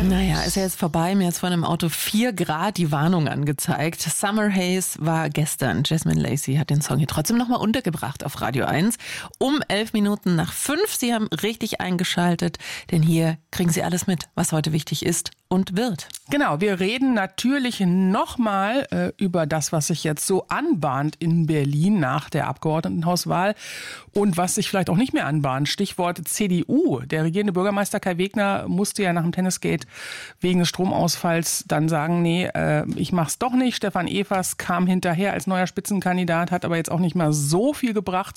Naja, ist ja jetzt vorbei. Mir ist von einem Auto 4 Grad die Warnung angezeigt. Summer Haze war gestern. Jasmine Lacey hat den Song hier trotzdem nochmal untergebracht auf Radio 1. Um 11:05. Sie haben richtig eingeschaltet, denn hier kriegen Sie alles mit, was heute wichtig ist und wird. Genau, wir reden natürlich nochmal über das, was sich jetzt so anbahnt in Berlin nach der Abgeordnetenhauswahl und was sich vielleicht auch nicht mehr anbahnt. Stichwort CDU. Der regierende Bürgermeister Kai Wegner musste ja nach dem Tennisgate wegen des Stromausfalls dann sagen, nee, ich mach's doch nicht. Stefan Evers kam hinterher als neuer Spitzenkandidat, hat aber jetzt auch nicht mehr so viel gebracht.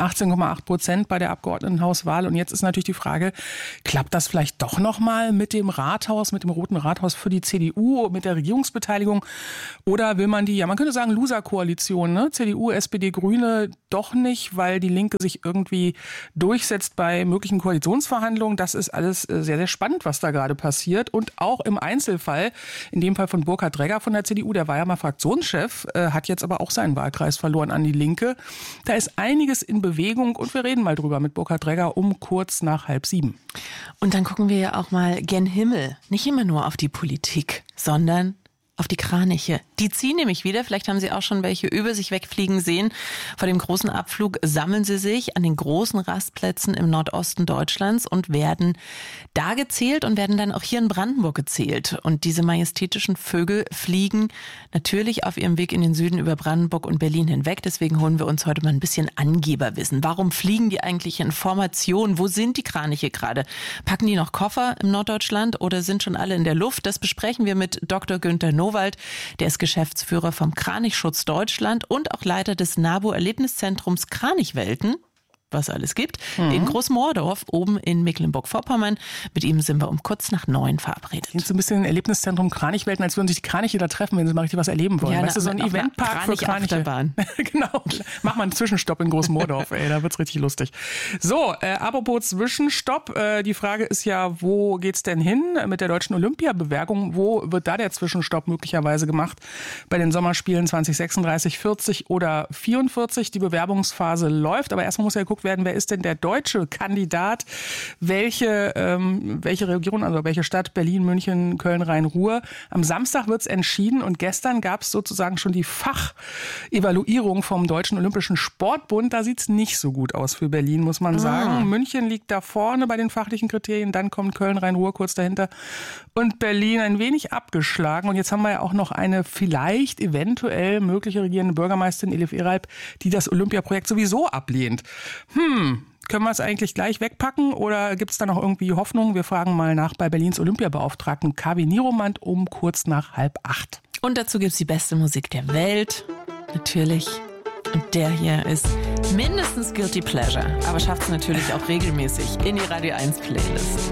18,8% bei der Abgeordnetenhauswahl. Und jetzt ist natürlich die Frage, klappt das vielleicht doch nochmal mit dem Rathaus, mit dem Roten Rathaus für die CDU, mit der Regierungsbeteiligung? Oder will man die, ja man könnte sagen Loser-Koalition, ne? CDU, SPD, Grüne doch nicht, weil die Linke sich irgendwie durchsetzt bei möglichen Koalitionsverhandlungen. Das ist alles sehr, sehr spannend, was da gerade passiert. Und auch im Einzelfall, in dem Fall von Burkhard Dregger von der CDU, der war ja mal Fraktionschef, hat jetzt aber auch seinen Wahlkreis verloren an die Linke. Da ist einiges in Bewegung und wir reden mal drüber mit Burkhard Dregger um kurz nach 6:30. Und dann gucken wir ja auch mal gen Himmel. Nicht immer nur auf die Politik, sondern auf die Kraniche. Die ziehen nämlich wieder, vielleicht haben Sie auch schon welche über sich wegfliegen sehen. Vor dem großen Abflug sammeln sie sich an den großen Rastplätzen im Nordosten Deutschlands und werden da gezählt und werden dann auch hier in Brandenburg gezählt. Und diese majestätischen Vögel fliegen natürlich auf ihrem Weg in den Süden über Brandenburg und Berlin hinweg. Deswegen holen wir uns heute mal ein bisschen Angeberwissen. Warum fliegen die eigentlich in Formation? Wo sind die Kraniche gerade? Packen die noch Koffer im Norddeutschland oder sind schon alle in der Luft? Das besprechen wir mit Dr. Günther Nowald. Der ist Geschäftsführer vom Kranichschutz Deutschland und auch Leiter des NABU-Erlebniszentrums Kranichwelten, was alles gibt, in Großmoordorf, oben in Mecklenburg-Vorpommern. Mit ihm sind wir um kurz nach 9 verabredet. Klingt so ein bisschen ein Erlebniszentrum Kranichwelten, als würden sich die Kraniche da treffen, wenn sie mal richtig was erleben wollen. Ja, weißt du, so ein Eventpark für Kraniche. Genau. Mach mal einen Zwischenstopp in Großmoordorf, ey, da wird's richtig lustig. So, apropos Zwischenstopp. Die Frage ist ja, wo geht's denn hin mit der deutschen Olympiabewerbung? Wo wird da der Zwischenstopp möglicherweise gemacht? Bei den Sommerspielen 2036, 40 oder 44. Die Bewerbungsphase läuft, aber erstmal muss ja geguckt werden, wer ist denn der deutsche Kandidat? Welche Region, also welche Stadt? Berlin, München, Köln, Rhein-Ruhr. Am Samstag wird's entschieden und gestern gab es sozusagen schon die Fachevaluierung vom Deutschen Olympischen Sportbund. Da sieht's nicht so gut aus für Berlin, muss man sagen. München liegt da vorne bei den fachlichen Kriterien, dann kommt Köln, Rhein-Ruhr kurz dahinter und Berlin ein wenig abgeschlagen. Und jetzt haben wir ja auch noch eine vielleicht eventuell mögliche regierende Bürgermeisterin Elif Eralp, die das Olympiaprojekt sowieso ablehnt. Können wir es eigentlich gleich wegpacken oder gibt es da noch irgendwie Hoffnung? Wir fragen mal nach bei Berlins Olympiabeauftragten Kavi Nieromand um kurz nach 7:30. Und dazu gibt es die beste Musik der Welt, natürlich. Und der hier ist mindestens Guilty Pleasure, aber schafft es natürlich auch regelmäßig in die Radio 1 Playlist.